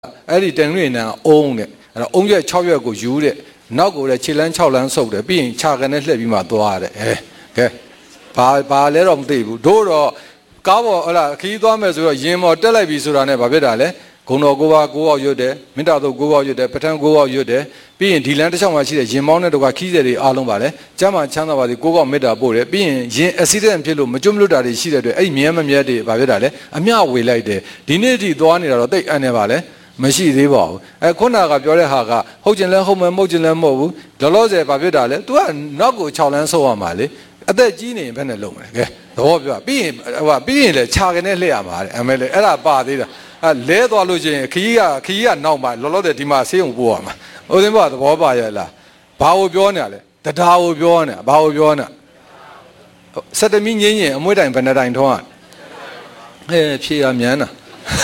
အဲ့ဒီတန်ရွေးနံအုံးတဲ့အဲ့တော့အုံးရက်6ရက်ကိုယူတဲ့နောက်ကိုလည်းခြေလမ်း6လမ်းဆုပ်တယ်ပြီးရင်ခြာကနေလှည့်ပြီးမှသွားတယ်ကဲဘာလဲတော့မသိဘူးတို့တော့ကားပေါ်ဟလာခီးသွားမယ်ဆိုတော့ရင်ပေါ်တက်လိုက်ပြီဆိုတာနဲ့ဘာဖြစ်တာလဲဂုံတော်9ပါး9ပေါက်ရွတ်တယ်မေတ္တာတို့9ပေါက်ရွတ်တယ်ပဋ္ဌာန်း9ပေါက်ရွတ်တယ်ပြီးရင်ဒီလမ်းတစ်ချောင်းမှာရှိတဲ့ရင်မောင်းတဲ့တော့ခီးစက်တွေအားလုံးပါလဲကျမ်းမှာချမ်းသာပါစေ9ပေါက်မေတ္တာပို့တယ်ပြီးရင်ရင် accident ဖြစ်လို့မကျွတ်မလွတ်တာတွေရှိတဲ့အတွက်အဲ့မြဲမမြဲတွေဘာဖြစ်တာလဲအမျှဝေလိုက်တယ်ဒီနေ့ထိသွားနေတာတော့တိတ်အန်နေပါလဲမရှိသေးပါဘူးခုနကပြောတဲ့ဟာကဟုတ်ကျင်လဲဟုတ်မယ်မဟုတ်ကျင်လဲမဟုတ်ဘူးလောလောဆယ်ဘာဖြစ်တာလဲ तू ကနောက်ကို6လမ်းဆုပ်ရမှာလေအသက်ကြီးနေရင်ဘယ်နဲ့လုံးမလဲကဲသဘောပြောပြီးရင်လေခြာကနေလှည့်ရမှာတဲ့အမေလေအဲ့ဒါပါသေးတာလဲသွားလို့ချင်းခကြီးကနောက်မှာလောလောဆယ်ဒီမှာဆေးရုံပို့ရမှာဦးသိန်းဘသဘောပါရလားဘာကိုပြောနေရလဲတရားကိုပြောနေဘာကိုပြောနေစက်တမီငင်းရင်အမွှေးတိုင်ဘယ်နှတိုင်ထုံးရဖြေရမြန်တာ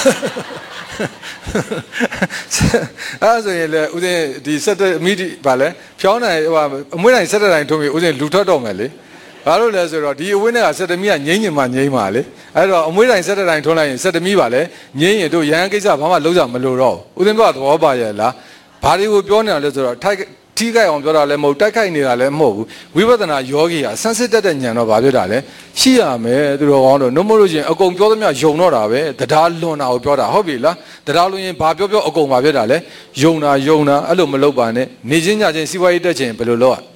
အဲ့ဆိုရင်လေဦးသိန်းဒီစက်တမီဗာလဲဖြောင်းနိုင်အမွှေးတိုင်စက်တိုင်ထုံးပြီးဦးသိန်းလူထွက်တော့မယ်လေဘာလို့လဲဆိုတော့ဒီအဝင်းထဲကစက်တမီကငိမ့်ညင်မှငိမ့်ပါလေအဲ့တော့အမွှေးတိုင်စက်တိုင်ထုံးလိုက်ရင်စက်တမီပါလေငိမ့်ရင်တို့ရဟန်းကိစ္စဘာမှလုံးကြမလို့တော့ဦးသိန်းဘသဘောပါရဲ့လားဘာတွေကိုပြောနေတာလဲဆိုတော့ထိခိုက်အောင်ပြောတာလည်းမဟုတ်တိုက်ခိုက်နေတာလည်းမဟုတ်ဘူးဝိပဿနာယောဂီကဆန်းစစ်တတ်တဲ့ဉာဏ်တော့ဘာဖြစ်တာလဲရှိရမယ်သူတော်ကောင်းတို့နှုတ်မလို့ချင်းအကုန်ပြောသမျှယုံတော့တာပဲတရားလွန်တာကိုပြောတာဟုတ်ပြီလားတရားလွန်ရင်ဘာပြောအကုန်ဘာဖြစ်တာလဲယုံတာအဲ့လိုမလုပ်ပါနဲ့နေချင်းညချင်းစီးပွားရေးတက်ချင်းဘယ်လိုလုပ်ရ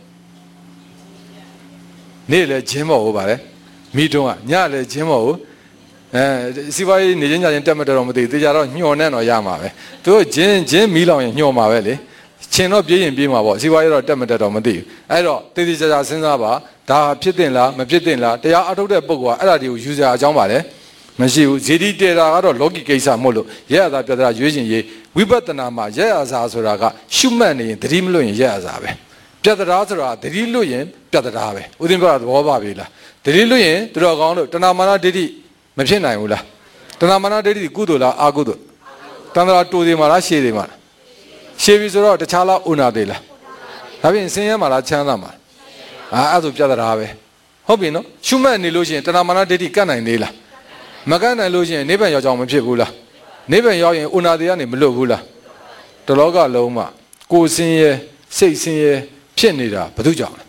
နေ့လည်းဂျင်းမဟုတ်ပါလေမိတုံးကညလည်းဂျင်းမဟုတ်စီးပွားရေးနေချင်းညချင်းတက်မတော်မသိသေးကြတော့ညှော်နဲ့တော့ရမှာပဲသူတို့ဂျင်းမီးလောင်ရင်ညှော်မှာပဲလေချင်းတော့ပြေးရင်ပြေးမှာပေါ့စီးပွားရေးတော့တက်မတက်တော့မသိဘူးအဲ့တော့တည်တည်ကြကြစဉ်းစားပါဒါဖြစ်တင်လားမဖြစ်တင်လားတရားအထုတ်တဲ့ပုဂ္ဂိုလ်ကအဲ့ဒါတွေကိုယူစရာအကြောင်းပါလေမရှိဘူးဇေဒီတေတာကတော့လောကီကိစ္စမို့လို့ရက်ရသာပြဿနာရွေးချင်ရေးဝိပဿနာမှာရက်ရသာဆိုတာကရှုမှတ်နေရင်သတိမလွတ်ရင်ရက်ရသာပဲပြဿနာဆိုတာသတိလွတ်ရင်ပြဿနာပဲဦးသိန်းပြောတာသဘောပါပြီလားသတိလွတ်ရင်သူတော်ကောင်းလို့တဏမာနဒိဋ္ဌိမဖြစ်နိုင်ဘူးလားတဏမာနဒိဋ္ဌိကုသိုလ်လားအာကုသိုလ်တဏ္ဍာတူသေးမှာလားရှည်သေးမှာလားရှည်ပြီဆိုတော့တခြားလားဥနာသေးလားဒါပြင်ဆင်းရဲမှာလားချမ်းသာမှာအဲ့ဆိုပြဿနာပဲဟုတ်ပြီနော်ရှုမှတ်နေလို့ရှိရင်တဏမာနဒိဋ္ဌိကတ်နိုင်သေးလားမကတ်နိုင်လို့ရှိရင်နိဗ္ဗာန်ရောက်ကြအောင်မဖြစ်ဘူးလားနိဗ္ဗာန်ရောက်ရင်ဥနာသေးကနေမလွတ်ဘူးလားတလောကလုံးမှာကိုယ်ဆင်းရဲစိတ်ဆင်းရဲဖြစ်နေတာဘာလို့ကြောင့်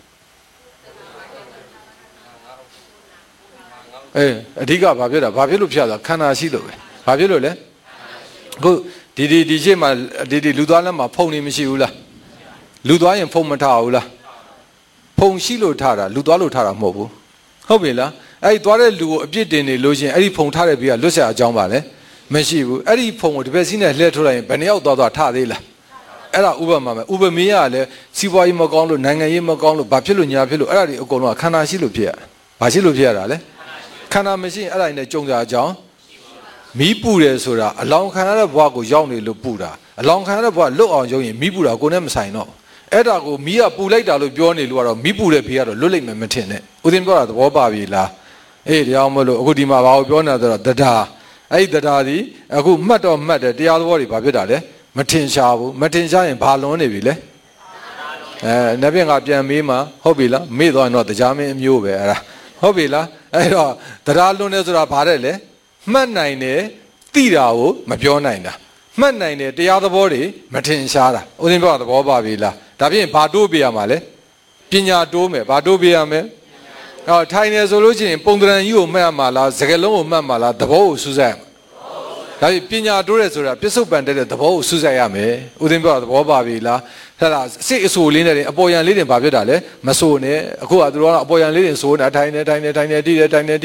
လဲအဓိကဘာဖြစ်တာဘာဖြစ်လို့ဖြစ်တာခန္ဓာရှိလို့ပဲဘာဖြစ်လို့လဲအခုဒီရှေ့မှာဒီလူသွားလက်မှာဖုံနေမရှိဘူးလားလူသွားရင်ဖုံမထားဘူးလားဖုံရှိလို့ထားတာလူသွားလို့ထားတာမဟုတ်ဘူးဟုတ်ပြီလားအဲ့ဒီသွားတဲ့လူကိုအပြစ်တင်နေလို့ချင်းအဲ့ဒီဖုံထားတဲ့ဘေးကလွတ်ဆက်အကြောင်းပါလဲမရှိဘူးအဲ့ဒီဖုံကိုဒီဘက်စီးနဲ့လှည့်ထုတ်လိုက်ရင်ဘယ်နှယောက်သွားထားသေးလားအဲ့ဒါဥပမာပဲဥပမေကလည်းစီးပွားရေးမကောင်းလို့နိုင်ငံရေးမကောင်းလို့ဘာဖြစ်လို့ညာဖြစ်လို့အဲ့ဒါတွေအကုန်လုံးကခန္ဓာရှိလို့ဖြစ်ရတာဘာရှိလို့ဖြစ်ရတာလဲခန္ဓာမရှိရင်အဲ့ဒါနဲ့ကြုံကြအကြောင်းမီးပူတယ်ဆိုတာအလောင်းခံရတဲ့ဘဝကိုရောက်နေလို့ပူတာအလောင်းခံရတဲ့ဘဝလွတ်အောင်ရုံရင်မီးပူတာကိုယ်နဲ့မဆိုင်တော့အဲ့ဒါကိုမီးကပူလိုက်တာလို့ပြောနေလို့ကတော့မီးပူတဲ့ဖေးကတော့လွတ်လိမ့်မယ်မထင်နဲ့ဦးသိန်းပြောတာသဘောပါပြီလားတရားမလို့အခုဒီမှာဘာကိုပြောနေတာဆိုတော့တရားအဲ့ဒီတရားဒီအခုမှတ်တော့မှတ်တယ်တရားသဘောတွေဘာဖြစ်တာလဲမထင်ရှားဘူးမထင်ရှားရင်ဘာလွန်နေပြီလဲနတ်ပြင်ကပြန်မေးမှာဟုတ်ပြီလားမေ့သွားရင်တော့တရားမင်းအမျိုးပဲအဲ့ဒါဟုတ်ပြီလားအဲ့တော့တရားလွန်နေဆိုတာဘာတဲ့လဲမှတ်နိုင်တယ်သိတာကိုမပြောနိုင်တာမှတ်နိုင်တယ်တရားသဘောတွေမထင်ရှားတာဦးသိန်းပြောတာသဘောပါပြီလားဒါဖြင့်ဘာတိုးပြရမှာလဲပညာတိုးမယ်ဘာတိုးပြရမယ်ထိုင်နေဆိုလို့ရှိရင်ပုံသဏ္ဍာန်ကြီးကိုမှတ်ရမှာလားစကားလုံးကိုမှတ်မှာလားသဘောကိုစူးစိုက်ဒါဖြင့်ပညာတိုးတယ်ဆိုတာပြစ္ဆုတ်ပန်တဲ့သဘောကိုစူးစိုက်ရမယ်ဦးသိန်းပြောတာသဘောပါပြီလားဟဲ့လားစိတ်အဆူလေးနဲ့အပေါ်ယံလေးတွေဘာဖြစ်တာလဲမဆိုးနဲ့အခုကသူတို့ကအပေါ်ယံလေးတွေဆိုးနေတာထိုင်နေတီးတယ်ကြားတယ်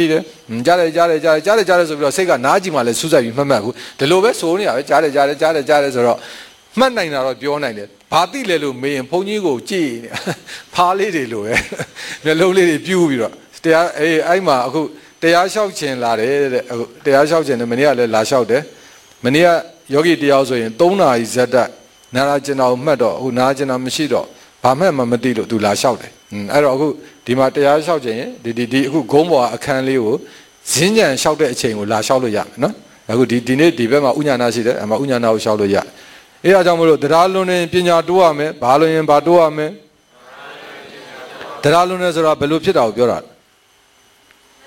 ဆိုပြီးတော့စိတ်ကနားကြည့်မှလည်းစူးစိုက်ပြီးမှတ်ဘူးဒီလိုပဲဆိုးနေတာပဲကြားတယ်ဆိုတော့မှတ်နိုင်တာတော့ပြောနိုင်တယ်ဘာသိလဲလို့မေးရင်ဘုန်းကြီးကိုကြည့်နေဖားလေးတွေလိုပဲမျက်လုံးလေးတွေပြူးပြီးတော့တရားအဲ့မှာအခုတရားလျှောက်ခြင်းလာတယ်တဲ့အခုတရားလျှောက်ခြင်းနဲ့မနေ့ကလည်းလာလျှောက်တယ်မနေ့ကယောဂီတရားဆိုရင်3နာရီဇက်တက်နာရာကျင်တော်မှတ်တော့အခုနာရာကျင်တော်မရှိတော့ဘာမှမသိလို့သူလာလျှောက်တယ်အဲ့တော့အခုဒီမှာတရားလျှောက်ခြင်းဒီအခုဂုံးပေါ်အခန်းလေးကိုဇင်းညံလျှောက်တဲ့အချိန်ကိုလာလျှောက်လို့ရမယ်နော်အခုဒီနေ့ဒီဘက်မှာဥညာနာရှိတယ်အမှဥညာနာကိုလျှောက်လို့ရတယ်အဲဒါကြောင့်မလို့တရားလွန်နေပညာတိုးရမယ်ဘာလို့ရင်ဘာတိုးရမယ်တရားလွန်နေဆိုတာဘယ်လိုဖြစ်တာကိုပြောတာ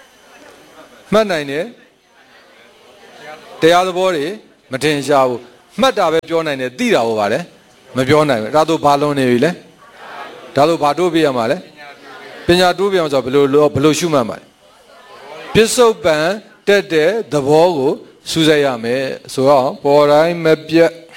မှတ်နိုင်တယ်တရားသဘောတွေမထင်ရှားဘူးမှတ်တာပဲပြောနိုင်တယ်သိတာဟောပါလေမပြောနိုင်ဘူးဒါတို့ဘာလုံးနေပြီလဲဒါတို့ဘာတိုးပြရမှာလဲပညာတိုးပြအောင်ဆိုဘယ်လိုရှုမှတ်မှာလဲပစ္စုပန်တက်တဲ့သဘောကိုစူးစိုက်ရမယ်ဆိုတော့ပေါ်တိုင်းမပြတ်